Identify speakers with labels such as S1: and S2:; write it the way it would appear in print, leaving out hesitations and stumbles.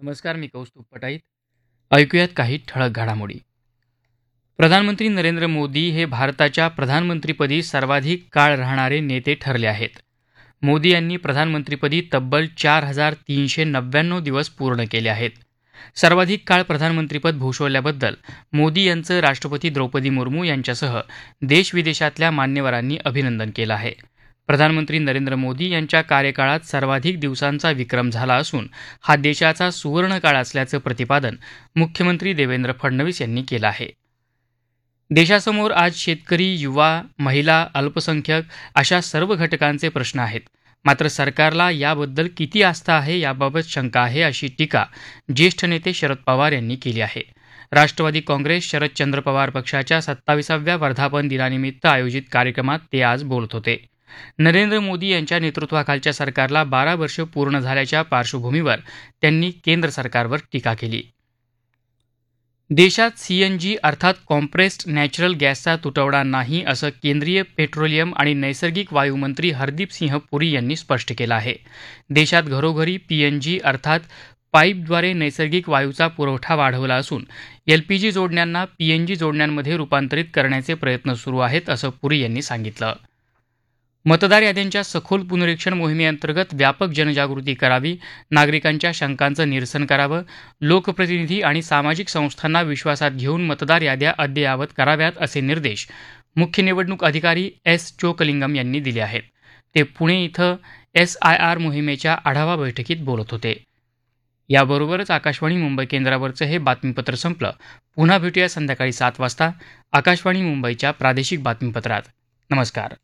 S1: नमस्कार, मी कौस्तुभ पटाईत. ऐकूयात काही ठळक घडामोडी. प्रधानमंत्री नरेंद्र मोदी हे भारताच्या प्रधानमंत्रीपदी सर्वाधिक काळ राहणारे नेते ठरले आहेत. मोदी यांनी प्रधानमंत्रीपदी तब्बल 4,399 दिवस पूर्ण केले आहेत. सर्वाधिक काळ प्रधानमंत्रीपद भूषवल्याबद्दल मोदी यांचं राष्ट्रपती द्रौपदी मुर्मू यांच्यासह देशविदेशातल्या मान्यवरांनी अभिनंदन केलं आहे. प्रधानमंत्री नरेंद्र मोदी यांच्या कार्यकाळात सर्वाधिक दिवसांचा विक्रम झाला असून हा देशाचा सुवर्ण काळ असल्याचं प्रतिपादन मुख्यमंत्री देवेंद्र फडणवीस यांनी केलं आहे. देशासमोर आज शेतकरी, युवा, महिला, अल्पसंख्याक अशा सर्व घटकांचे प्रश्न आहेत. मात्र सरकारला याबद्दल किती आस्था आहे याबाबत शंका आहे, अशी टीका ज्येष्ठ नेते शरद पवार यांनी केली आहे. राष्ट्रवादी काँग्रेस शरदचंद्र पवार पक्षाच्या 27व्या वर्धापन दिनानिमित्त आयोजित कार्यक्रमात ते आज बोलत होते. नरेंद्र मोदी यांच्या नेतृत्वाखालच्या सरकारला 12 वर्ष पूर्ण झाल्याच्या पार्श्वभूमीवर त्यांनी केंद्र सरकारवर टीका केली. देशात सीएनजी अर्थात कॉम्प्रेस्ड नॅचरल गॅसचा तुटवडा नाही, असं केंद्रीय पेट्रोलियम आणि नैसर्गिक वायू मंत्री हरदीप सिंह पुरी यांनी स्पष्ट केलं आहे. देशात घरोघरी पीएनजी अर्थात पाईपद्वारे नैसर्गिक वायूचा पुरवठा वाढवला असून एलपीजी जोडण्यांना पीएनजी जोडण्यांमध्ये रूपांतरित करण्याचे प्रयत्न सुरू आहेत, असं पुरी यांनी सांगितलं. मतदार याद्यांच्या सखोल पुनरीक्षण मोहिमेअंतर्गत व्यापक जनजागृती करावी, नागरिकांच्या शंकांचं निरसन करावं, लोकप्रतिनिधी आणि सामाजिक संस्थांना विश्वासात घेऊन मतदार याद्या अद्ययावत कराव्यात, असे निर्देश मुख्य निवडणूक अधिकारी एस चोकलिंगम यांनी दिले आहेत. ते पुणे इथं SIR मोहिमेच्या आढावा बैठकीत बोलत होते. याबरोबरच आकाशवाणी मुंबई केंद्रावरचं हे बातमीपत्र संपलं. पुन्हा भेटूया संध्याकाळी 7 वाजता आकाशवाणी मुंबईच्या प्रादेशिक बातमीपत्रात. नमस्कार.